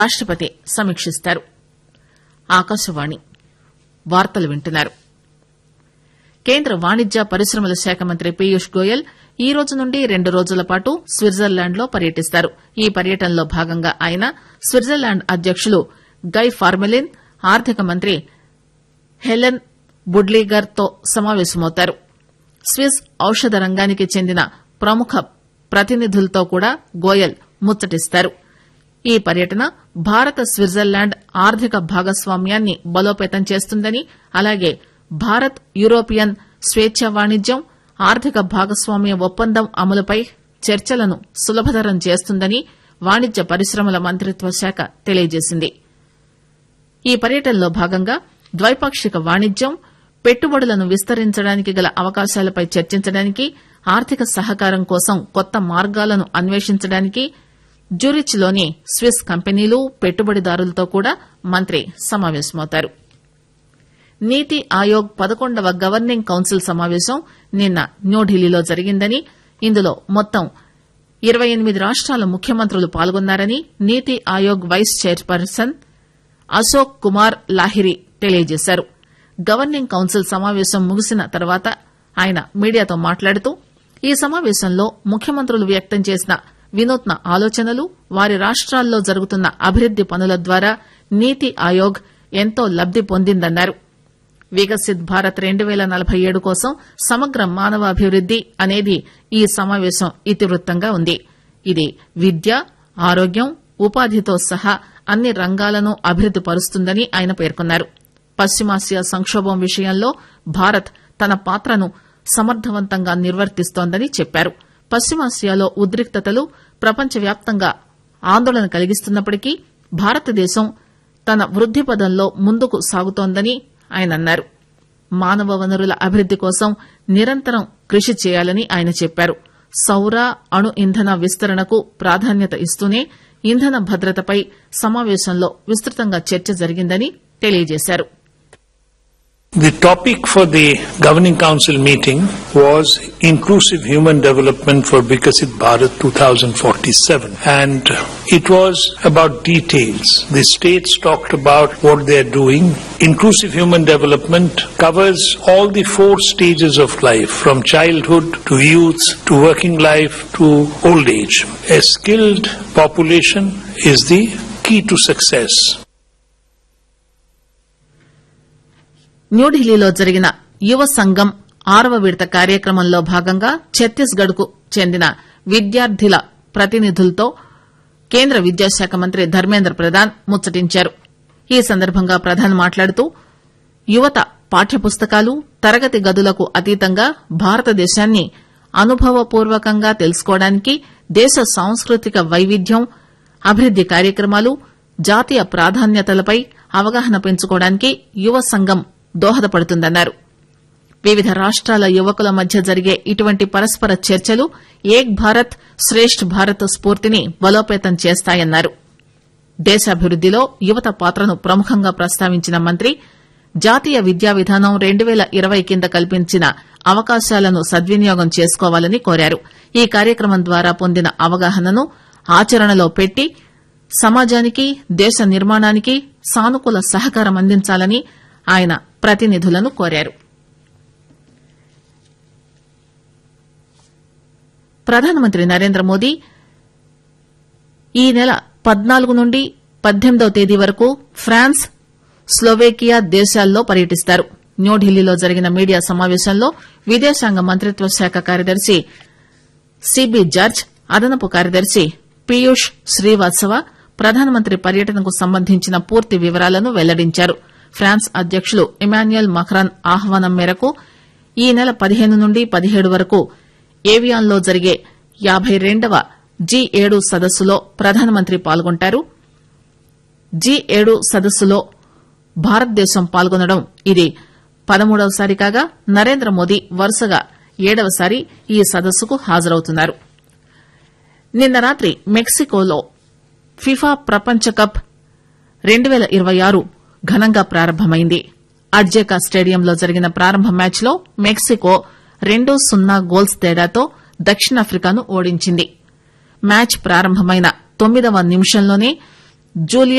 రాష్టపతి సమీక్షిస్తారు. ఆకాశవాణి వార్తలు వింటున్నారు. కేంద్ర వాణిజ్య పరిశ్రమల శాఖ మంత్రి పీయూష్ గోయల్ ఈ రోజు నుండి 2 రోజుల పాటు స్విట్జర్లాండ్ లో పర్యటిస్తారు. ఈ పర్యటనలో భాగంగా ఆయన స్విట్జర్లాండ్ అధ్యకులు గై ఫార్మెలిన్, ఆర్థిక మంత్రి హెలెన్ బుడ్లీగర్ తో సమావేశమవుతారు. స్విస్ ఔషధ రంగానికి చెందిన ప్రముఖ ప్రతినిధులతో కూడా గోయల్ ముచ్చటిస్తారు. ఈ పర్యటన భారత స్విట్జర్లాండ్ ఆర్థిక భాగస్వామ్యాన్ని బలోపేతం చేస్తుందని, అలాగే భారత్ యూరోపియన్ స్వేచ్ఛా వాణిజ్యం, ఆర్థిక భాగస్వామ్య ఒప్పందం అమలుపై చర్చలను సులభతరం చేస్తుందని వాణిజ్య పరిశ్రమల మంత్రిత్వ శాఖ తెలియజేసింది. ఈ పర్యటనలో భాగంగా ద్వైపాక్షిక వాణిజ్యం, పెట్టుబడులను విస్తరించడానికి గల అవకాశాలపై చర్చించడానికి, ఆర్థిక సహకారం కోసం కొత్త మార్గాలను అన్వేషించడానికి జ్యూరిచ్ లోని స్విస్ కంపెనీలు, పెట్టుబడిదారులతో కూడా మంత్రి సమావేశమవుతారు. నీతి ఆయోగ్ 11వ గవర్నింగ్ కౌన్సిల్ సమావేశం నిన్న న్యూఢిల్లీలో జరిగిందని, ఇందులో మొత్తం 28 రాష్టాల ముఖ్యమంత్రులు పాల్గొన్నారని నీతి ఆయోగ్ వైస్ చైర్పర్సన్ అశోక్ కుమార్ లాహిరి తెలియజేశారు. గవర్నింగ్ కౌన్సిల్ సమావేశం ముగిసిన తర్వాత ఆయన మీడియాతో మాట్లాడుతూ, ఈ సమావేశంలో ముఖ్యమంత్రులు వ్యక్తం చేసిన వినూత్న ఆలోచనలు, వారి రాష్ట్రాల్లో జరుగుతున్న అభివృద్ది పనుల ద్వారా నీతి ఆయోగ్ ఎంతో లబ్ది పొందిందన్నారు. వికసిత్ భారత్ 2047 కోసం సమగ్ర మానవాభివృద్ది అనేది ఈ సమావేశం ఇతివృత్తంగా ఉంది. ఇది విద్య, ఆరోగ్యం, ఉపాధితో సహా అన్ని రంగాలను అభివృద్ది పరుస్తుందని ఆయన పేర్కొన్నారు. పశ్చిమాసియా సంక్షోభం విషయంలో భారత్ తన పాత్రను సమర్థవంతంగా నిర్వర్తిస్తోందని చెప్పారు. పశ్చిమాసియాలో ఉద్రిక్తతలు ప్రపంచవ్యాప్తంగా ఆందోళన కలిగిస్తున్నప్పటికీ భారతదేశం తన వృద్ది పదంలో ముందుకు సాగుతోందని ఆయన అన్నారు. మానవ వనరుల అభివృద్ది కోసం నిరంతరం కృషి చేయాలని ఆయన చెప్పారు. సౌర, అణు ఇంధన విస్తరణకు ప్రాధాన్యత ఇస్తూనే ఇంధన భద్రతపై సమావేశంలో విస్తృతంగా చర్చ జరిగిందని తెలియజేశారు. The topic for the Governing Council meeting was Inclusive Human Development for Vikasit Bharat 2047, and it was about details. The states talked about what they are doing. Inclusive Human Development covers all the 4 stages of life, from childhood to youth to working life to old age. A skilled population is the key to success. న్యూఢిల్లీలో జరిగిన యువ సంఘం 6వ విడత కార్యక్రమంలో భాగంగా ఛత్తీస్గఢ్ కు చెందిన విద్యార్థుల ప్రతినిధులతో కేంద్ర విద్యాశాఖ మంత్రి ధర్మేంద్ర ప్రధాన్ ముచ్చటించారు. ఈ సందర్భంగా ప్రధాన్ మాట్లాడుతూ, యువత పాఠ్యపుస్తకాలు, తరగతి గదులకు అతీతంగా భారతదేశాన్ని అనుభవపూర్వకంగా తెలుసుకోవడానికి దేశ సాంస్కృతిక వైవిధ్యం, అభివృద్ది కార్యక్రమాలు, జాతీయ ప్రాధాన్యతలపై అవగాహన పెంచుకోవడానికి యువ సంఘం దోహదపడుతుందన్నారు. వివిధ రాష్ట్రాల యువకుల మధ్య జరిగే ఇటువంటి పరస్పర చర్చలు ఏక్ భారత్ శ్రేష్ఠ్ భారత్ స్ఫూర్తిని బలోపేతం చేస్తాయన్నారు. దేశాభివృద్దిలో యువత పాత్రను ప్రముఖంగా ప్రస్తావించిన మంత్రి, జాతీయ విద్యా విధానం 2020 కింద కల్పించిన అవకాశాలను సద్వినియోగం చేసుకోవాలని కోరారు. ఈ కార్యక్రమం ద్వారా పొందిన అవగాహనను ఆచరణలో పెట్టి సమాజానికి, దేశ నిర్మాణానికి సానుకూల సహకారం అందించాలని ఆయన ప్రతినిధులను కోరారు. ప్రధానమంత్రి నరేంద్ర మోదీ ఈ నెల 14 నుండి 18వ తేదీ వరకు ఫ్రాన్స్, స్లోవేకియా దేశాల్లో పర్యటిస్తారు. న్యూఢిల్లీలో జరిగిన మీడియా సమావేశంలో విదేశాంగ మంత్రిత్వ శాఖ కార్యదర్శి సిబి జార్జ్, అదనపు కార్యదర్శి పీయూష్ శ్రీవాత్సవ ప్రధానమంత్రి పర్యటనకు సంబంధించిన పూర్తి వివరాలను వెల్లడించారు. ఫ్రాన్స్ అధ్యకులు ఇమాన్యుయల్ మక్రాన్ ఆహ్వానం మేరకు ఈ నెల 15 నుండి 17 వరకు ఏవియాన్లో జరిగే 52వ G7 సదస్సులో ప్రధానమంత్రి పాల్గొంటారు. G7 సదస్సులో భారతదేశం పాల్గొనడం ఇది 13వసారి కాగా, నరేంద్ర మోదీ వరుసగా 7వసారి ఈ సదస్సుకు హాజరవుతున్నారు. నిన్న రాత్రి మెక్సికోలో ఫిఫా ప్రపంచ కప్ 2026 ఘనంగా ప్రారంభమైంది. అడ్జెకా స్టేడియంలో జరిగిన ప్రారంభ మ్యాచ్లో మెక్సికో 2-0 గోల్స్ తేడాతో దక్షిణాఫ్రికాను ఓడించింది. మ్యాచ్ ప్రారంభమైన 9వ నిమిషంలోనే జూలియస్